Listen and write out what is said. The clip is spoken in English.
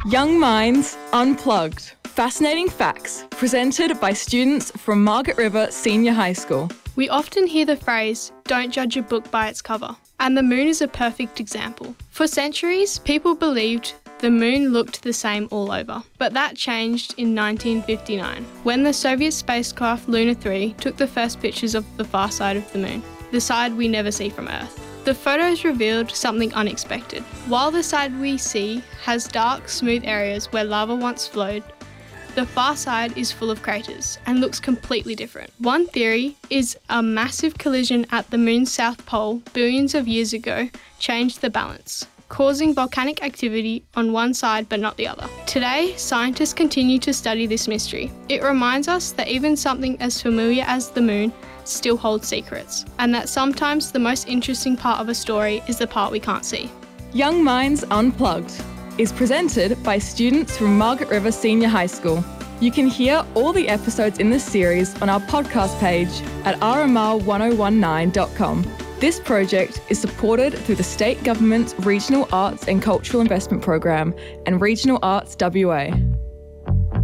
Young Minds Unplugged. Fascinating facts presented by students from Margaret River Senior High School. We often hear the phrase, "Don't judge a book by its cover," and the moon is a perfect example. For centuries, people believed the moon looked the same all over, but that changed in 1959, when the Soviet spacecraft Luna 3 took the first pictures of the far side of the moon, the side we never see from Earth. The photos revealed something unexpected. While the side we see has dark, smooth areas where lava once flowed, the far side is full of craters and looks completely different. One theory is a massive collision at the moon's south pole billions of years ago changed the balance, causing volcanic activity on one side but not the other. Today, scientists continue to study this mystery. It reminds us that even something as familiar as the moon still holds secrets, and that sometimes the most interesting part of a story is the part we can't see. Young Minds Unplugged is presented by students from Margaret River Senior High School. You can hear all the episodes in this series on our podcast page at rmr1019.com. This project is supported through the State Government's Regional Arts and Cultural Investment Program and Regional Arts WA.